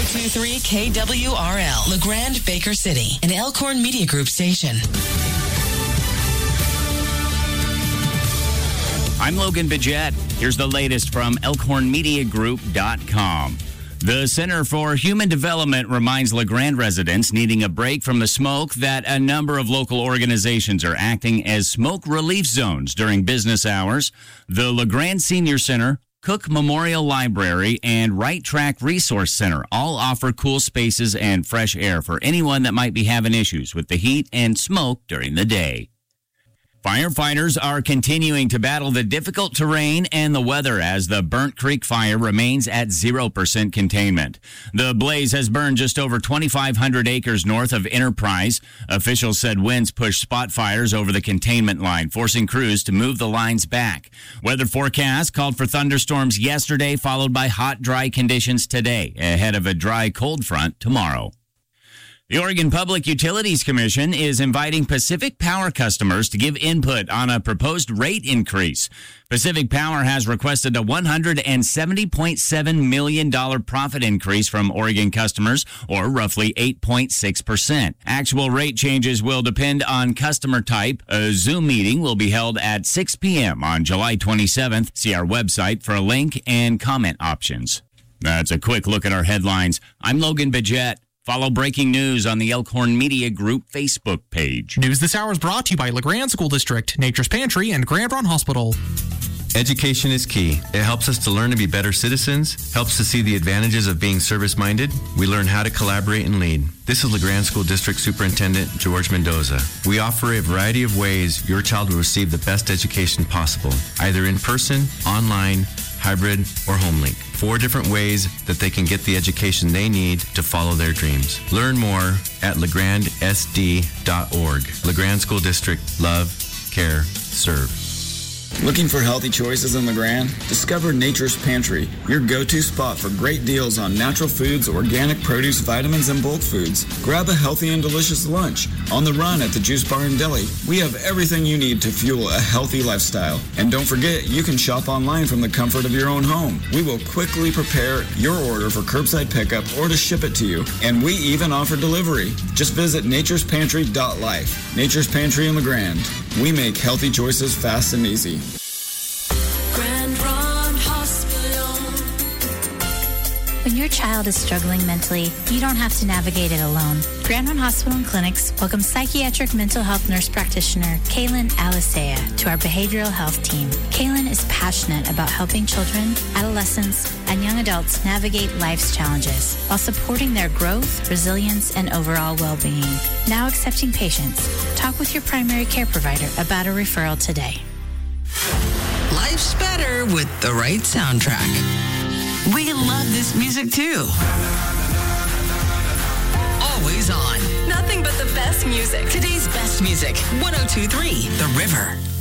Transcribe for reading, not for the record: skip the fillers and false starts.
1023 KWRL, LeGrand, Baker City, an Elkhorn Media Group station. I'm Logan Bidget. Here's the latest from ElkhornMediaGroup.com. The Center for Human Development reminds LeGrand residents needing a break from the smoke that a number of local organizations are acting as smoke relief zones during business hours. The LeGrand Senior Center, Cook Memorial Library, and Right Track Resource Center all offer cool spaces and fresh air for anyone that might be having issues with the heat and smoke during the day. Firefighters are continuing to battle the difficult terrain and the weather as the Burnt Creek fire remains at 0% containment. The blaze has burned just over 2,500 acres north of Enterprise. Officials said winds pushed spot fires over the containment line, forcing crews to move the lines back. Weather forecast called for thunderstorms yesterday, followed by hot, dry conditions today, ahead of a dry, cold front tomorrow. The Oregon Public Utilities Commission is inviting Pacific Power customers to give input on a proposed rate increase. Pacific Power has requested a $170.7 million profit increase from Oregon customers, or roughly 8.6%. Actual rate changes will depend on customer type. A Zoom meeting will be held at 6 p.m. on July 27th. See our website for a link and comment options. That's a quick look at our headlines. I'm Logan Bidget. Follow breaking news on the Elkhorn Media Group Facebook page. News this hour is brought to you by LeGrand School District, Nature's Pantry, and Grand Run Hospital. Education is key. It helps us to learn to be better citizens, helps to see the advantages of being service-minded. We learn how to collaborate and lead. This is LeGrand School District Superintendent George Mendoza. We offer a variety of ways your child will receive the best education possible, either in person, online, hybrid, or home link. 4 different ways that they can get the education they need to follow their dreams. Learn more at legrandsd.org. LeGrand School District. Love, care, serve. Looking for healthy choices in LeGrand? Discover Nature's Pantry, your go-to spot for great deals on natural foods, organic produce, vitamins, and bulk foods. Grab a healthy and delicious lunch on the run at the Juice Bar and Deli. We have everything you need to fuel a healthy lifestyle. And don't forget, you can shop online from the comfort of your own home. We will quickly prepare your order for curbside pickup or to ship it to you. And we even offer delivery. Just visit naturespantry.life. Nature's Pantry in LeGrand. We make healthy choices fast and easy. Grand Run Hospital. When your child is struggling mentally, you don't have to navigate it alone. Grand Run Hospital and Clinics welcomes psychiatric mental health nurse practitioner Kaylin Alisea to our behavioral health team. Kaylin is passionate about helping children, adolescents, and young adults navigate life's challenges while supporting their growth, resilience, and overall well-being. Now accepting patients. Talk with your primary care provider about a referral today. Life's better with the right soundtrack. We love this music too. Always on. Nothing but the best music. Today's best music, 102.3 The River.